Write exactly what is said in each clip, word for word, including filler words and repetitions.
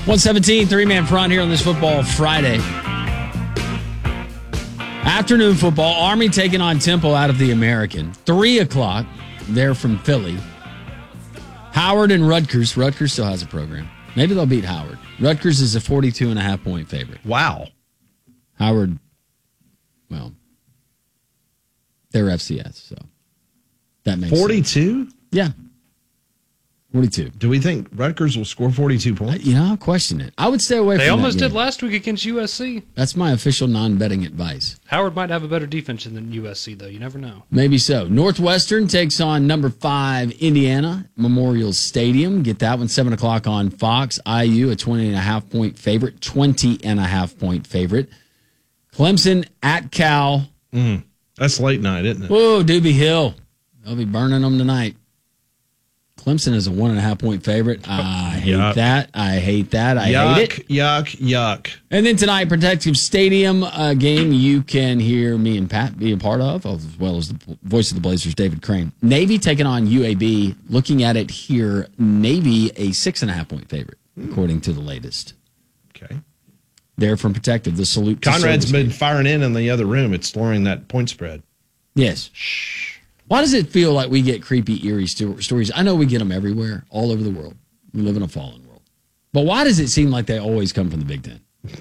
one seventeen, three-man front here on this football Friday. Afternoon football, Army taking on Temple out of the American. Three o'clock, they're from Philly. Howard and Rutgers. Rutgers still has a program. Maybe they'll beat Howard. Rutgers is a forty-two and a half point favorite. Wow. Howard, well, they're F C S, so that makes forty-two? Sense. Yeah. forty-two. Do we think Rutgers will score forty-two points? You know, I'll question it. I would stay away they from almost that did last week against U S C. That's my official non-betting advice. Howard might have a better defense than U S C, though. You never know. Maybe so. Northwestern takes on number five, Indiana, Memorial Stadium. Get that one, seven o'clock on Fox. I U, a twenty and a half point favorite, twenty and a half point favorite. Clemson at Cal. Mm, that's late night, isn't it? Whoa, Doobie Hill. They'll be burning them tonight. Clemson is a one and a half point favorite. I hate Yuck. that. I hate that. I yuck, hate it. Yuck, yuck, And then tonight, Protective Stadium uh, game you can hear me and Pat be a part of, as well as the voice of the Blazers, David Crane. Navy taking on U A B. Looking at it here, Navy a six and a half point favorite, according to the latest. Okay. They're from Protective, the salute to Conrad's service been game. firing in in the other room. It's lowering that point spread. Yes. Shh. Why does it feel like we get creepy, eerie sto- stories? I know we get them everywhere, all over the world. We live in a fallen world. But why does it seem like they always come from the Big Ten?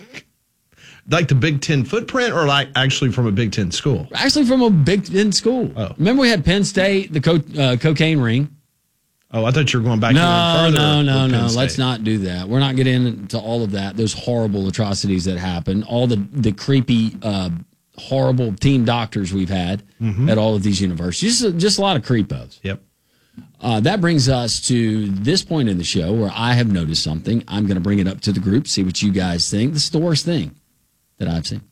Like the Big Ten footprint or like actually from a Big Ten school? Actually from a Big Ten school. Oh. Remember we had Penn State, the co- uh, cocaine ring? Oh, I thought you were going back No, even further. no, no, with Penn no. State. Let's not do that. We're not getting into all of that. Those horrible atrocities that happen. All the, the creepy, uh, horrible team doctors we've had Mm-hmm. at all of these universities. Just, just a lot of creepos. Yep. Uh, that brings us to this point in the show where I have noticed something. I'm going to bring it up to the group, see what you guys think. This is the worst thing that I've seen.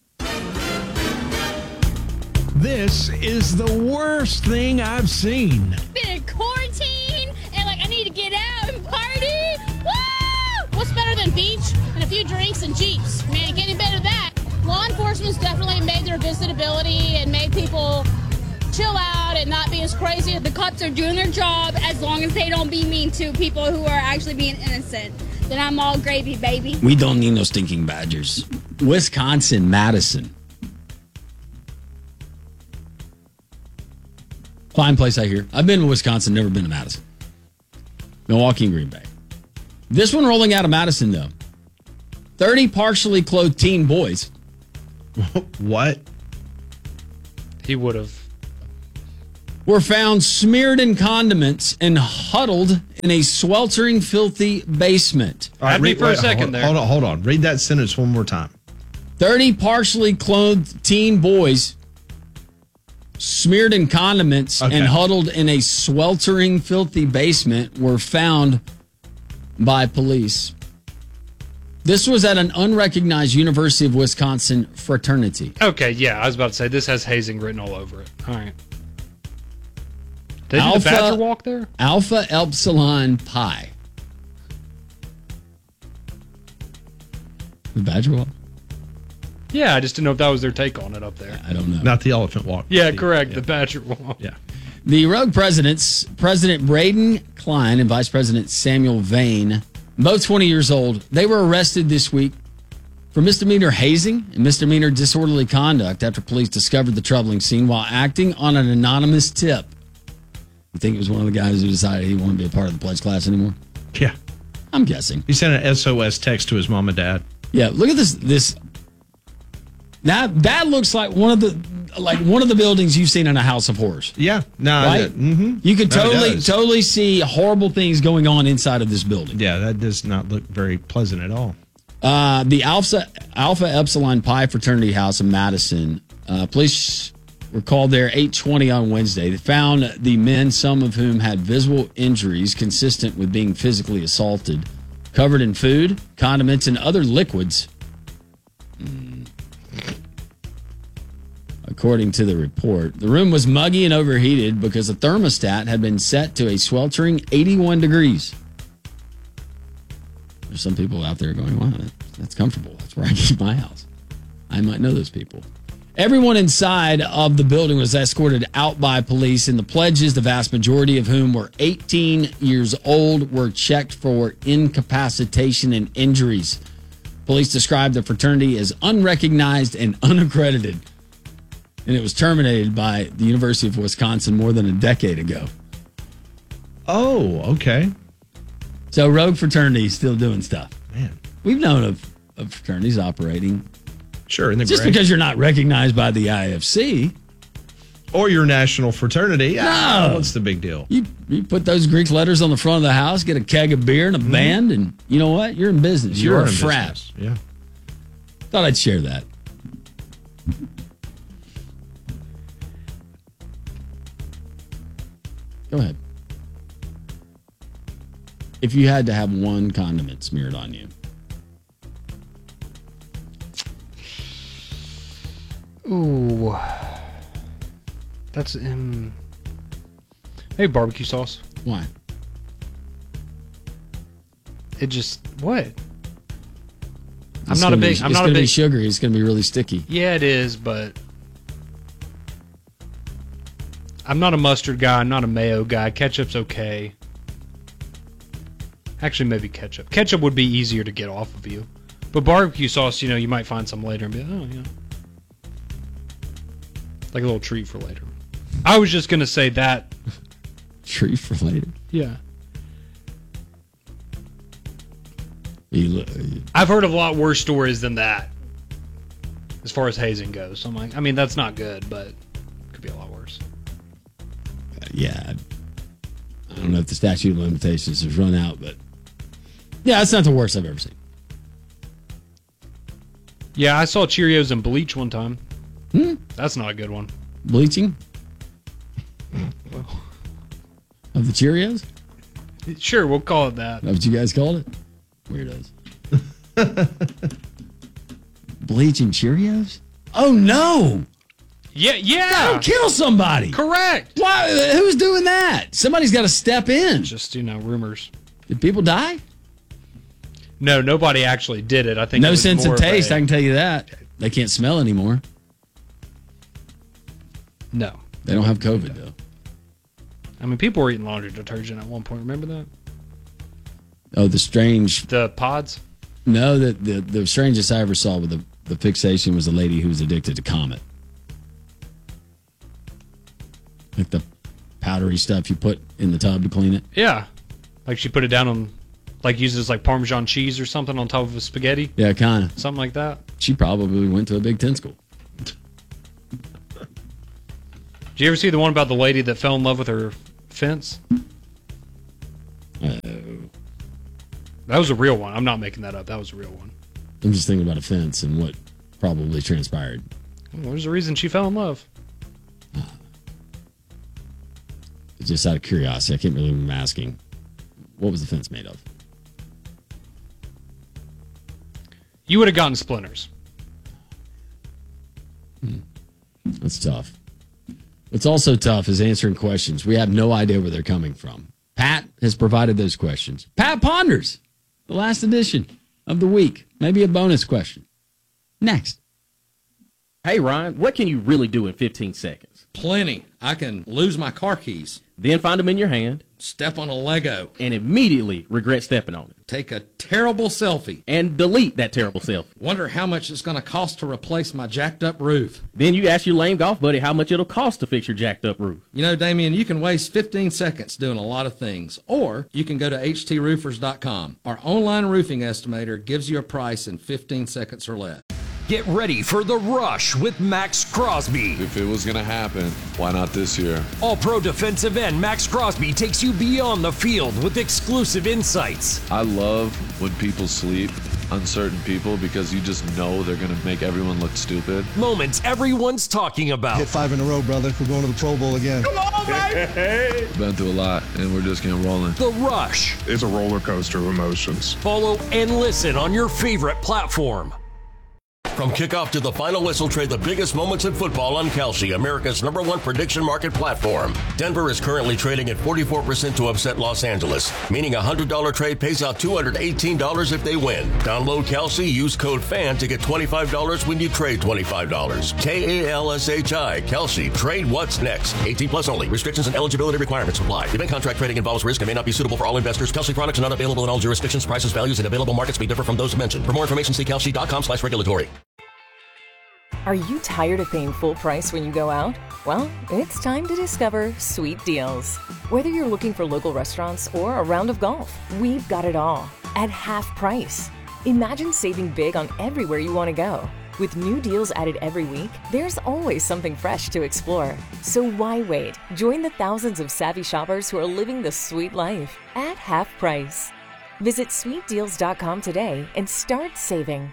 This is the worst thing I've seen. Been in quarantine and like I need to get out and party. Woo! What's better than beach and a few drinks and Jeeps? Man, getting better than that. Law enforcement's definitely made their visitability and made people chill out and not be as crazy. The cops are doing their job as long as they don't be mean to people who are actually being innocent. Then I'm all gravy, baby. We don't need no stinking badgers. Wisconsin, Madison. Fine place, I hear. I've been to Wisconsin, never been to Madison. Milwaukee and Green Bay. This one rolling out of Madison, though. thirty partially clothed teen boys. What? He would have. Were found smeared in condiments and huddled in a sweltering, filthy basement. All right, Had me read- for a wait, second hold, there. Hold on, hold on. Read that sentence one more time. thirty partially clothed teen boys smeared in condiments Okay. and huddled in a sweltering, filthy basement were found by police. This was at an unrecognized University of Wisconsin fraternity. Okay, yeah, I was about to say this has hazing written all over it. All right. Did they do Alpha- the Badger walk there? Alpha Epsilon Pi. The Badger Walk? Yeah, I just didn't know if that was their take on it up there. I don't know. Not the elephant walk. Yeah, Steve. correct. Yeah. The Badger walk. Yeah. The rogue presidents, President Braden Klein and Vice President Samuel Vane, both twenty years old, they were arrested this week for misdemeanor hazing and misdemeanor disorderly conduct after police discovered the troubling scene while acting on an anonymous tip. You think it was one of the guys who decided he wanted to be a part of the pledge class anymore? Yeah. I'm guessing. He sent an S O S text to his mom and dad. Yeah, look at this. This that that looks like one of the like one of the buildings you've seen in a House of Horrors. Yeah. No. Right? Mm-hmm. You could No, it totally does. totally see horrible things going on inside of this building. Yeah, that does not look very pleasant at all. Uh, the Alpha Alpha Epsilon Pi fraternity house in Madison. Uh, police were called there eight twenty on Wednesday. They found the men, some of whom had visible injuries consistent with being physically assaulted, covered in food, condiments, and other liquids. Mm. According to the report, the room was muggy and overheated because the thermostat had been set to a sweltering eighty-one degrees. There's some people out there going, wow, that, that's comfortable. That's where I keep my house. I might know those people. Everyone inside of the building was escorted out by police, and the pledges, the vast majority of whom were eighteen years old, were checked for incapacitation and injuries. Police described the fraternity as unrecognized and unaccredited, and it was terminated by the University of Wisconsin more than a decade ago. Oh, okay. So rogue fraternity is still doing stuff. Man. We've known of, of fraternities operating. Sure. In the Just gray. because you're not recognized by the I F C. Or your national fraternity. No. Ah, what's the big deal? You you put those Greek letters on the front of the house, get a keg of beer and a mm-hmm. band, and you know what? You're in business. You You're are a in frat. business. Yeah. Thought I'd share that. Go ahead. If you had to have one condiment smeared on you. Ooh. That's um Hey, barbecue sauce. Why? It just what? I'm It's not a gonna big Be, I'm it's not a gonna big be sugary. It's gonna be really sticky. Yeah, it is, but I'm not a mustard guy. I'm not a mayo guy. Ketchup's okay. Actually, maybe ketchup. Ketchup would be easier to get off of you. But barbecue sauce, you know, you might find some later and be like, oh, yeah. Like a little treat for later. I was just going to say that. Treat for later? Yeah. You, I've heard of a lot worse stories than that as far as hazing goes. So I'm like, I mean, that's not good, but it could be a lot worse. Yeah. I don't know if the statute of limitations has run out, but yeah, it's not the worst I've ever seen. Yeah, I saw Cheerios and bleach one time. Hmm? That's not a good one. Bleaching? Of the Cheerios? Sure, we'll call it that. That's what you guys called it? Weirdos. Bleaching Cheerios? Oh, no! Yeah, yeah! That'll kill somebody! Correct! Why? Who's doing that? Somebody's got to step in. Just, you know, rumors. Did people die? No, nobody actually did it. I think no it was sense more of taste, a, I can tell you that. They can't smell anymore. No. They don't have COVID, though. I mean, people were eating laundry detergent at one point. Remember that? Oh, the strange... The pods? No, the, the, the strangest I ever saw with the, the fixation was a lady who was addicted to Comet. Like the powdery stuff you put in the tub to clean it. Yeah. Like she put it down on... Like uses like Parmesan cheese or something on top of a spaghetti? Yeah, kind of. Something like that? She probably went to a Big Ten school. Did you ever see the one about the lady that fell in love with her fence? Uh-oh. That was a real one. I'm not making that up. That was a real one. I'm just thinking about a fence and what probably transpired. Well, there's a reason she fell in love. Just out of curiosity, I can't believe I'm asking. What was the fence made of? You would have gotten splinters. Hmm. That's tough. What's also tough is answering questions. We have no idea where they're coming from. Pat has provided those questions. Pat ponders the last edition of the week. Maybe a bonus question. Next. Hey, Ryan, what can you really do in fifteen seconds? Plenty. I can lose my car keys. Then find them in your hand. Step on a Lego. And immediately regret stepping on it. Take a terrible selfie. And delete that terrible selfie. Wonder how much it's going to cost to replace my jacked up roof. Then you ask your lame golf buddy how much it'll cost to fix your jacked up roof. You know, Damien, you can waste fifteen seconds doing a lot of things. Or you can go to H T roofers dot com. Our online roofing estimator gives you a price in fifteen seconds or less. Get ready for The Rush with Max Crosby. If it was going to happen, why not this year? All-pro defensive end Max Crosby takes you beyond the field with exclusive insights. I love when people sleep, uncertain people, because you just know they're going to make everyone look stupid. Moments everyone's talking about. Hit five in a row, brother. We're going to the Pro Bowl again. Come on, baby! We've been through a lot, and we're just getting rolling. The Rush. It's a roller coaster of emotions. Follow and listen on your favorite platform. From kickoff to the final whistle, trade the biggest moments in football on Kalshi, America's number one prediction market platform. Denver is currently trading at forty-four percent to upset Los Angeles, meaning a one hundred dollars trade pays out two hundred eighteen dollars if they win. Download Kalshi, use code FAN to get twenty-five dollars when you trade twenty-five dollars. K A L S H I, Kalshi. Trade what's next. eighteen plus only. Restrictions and eligibility requirements apply. Event contract trading involves risk and may not be suitable for all investors. Kalshi products are not available in all jurisdictions. Prices, values, and available markets may differ from those mentioned. For more information, see kalshi.com slash regulatory. Are you tired of paying full price when you go out? Well, it's time to discover Sweet Deals. Whether you're looking for local restaurants or a round of golf, we've got it all at half price. Imagine saving big on everywhere you want to go. With new deals added every week, there's always something fresh to explore. So why wait? Join the thousands of savvy shoppers who are living the sweet life at half price. Visit sweet deals dot com today and start saving.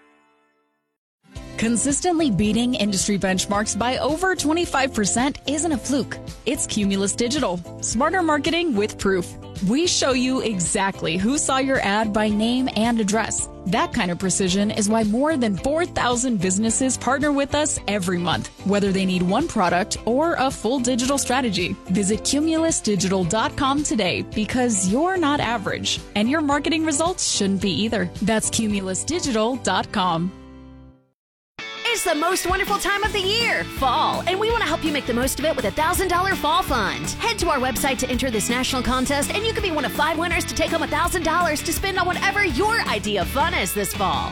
Consistently beating industry benchmarks by over twenty-five percent isn't a fluke. It's Cumulus Digital. Smarter marketing with proof. We show you exactly who saw your ad by name and address. That kind of precision is why more than four thousand businesses partner with us every month, whether they need one product or a full digital strategy. Visit cumulus digital dot com today because you're not average, and your marketing results shouldn't be either. That's cumulus digital dot com. It's the most wonderful time of the year, fall, and we want to help you make the most of it with a one thousand dollars Fall Fund. Head to our website to enter this national contest, and you can be one of five winners to take home one thousand dollars to spend on whatever your idea of fun is this fall.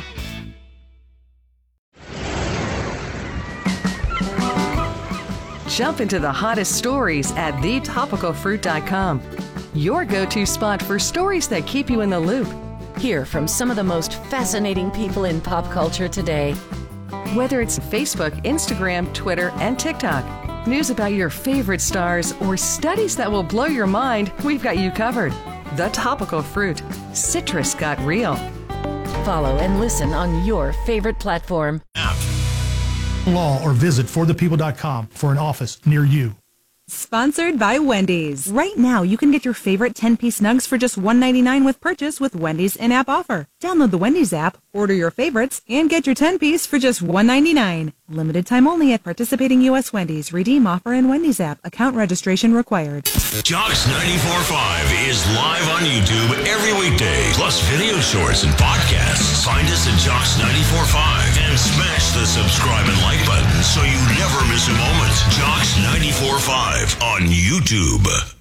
Jump into the hottest stories at the topical fruit dot com, your go-to spot for stories that keep you in the loop. Hear from some of the most fascinating people in pop culture today. Whether it's Facebook, Instagram, Twitter, and TikTok, news about your favorite stars, or studies that will blow your mind, we've got you covered. The Topical Fruit. Citrus got real. Follow and listen on your favorite platform. Law or visit for the people dot com for an office near you. Sponsored by Wendy's. Right now, you can get your favorite ten-piece nugs for just one ninety-nine with purchase with Wendy's in-app offer. Download the Wendy's app, order your favorites, and get your ten-piece for just one ninety-nine. Limited time only at participating U S Wendy's. Redeem offer in Wendy's app. Account registration required. Jocks ninety-four point five is live on YouTube every weekday, plus video shorts and podcasts. Find us at Jocks ninety-four point five and smash the subscribe and like button so you never miss a moment. Jocks ninety-four point five on YouTube.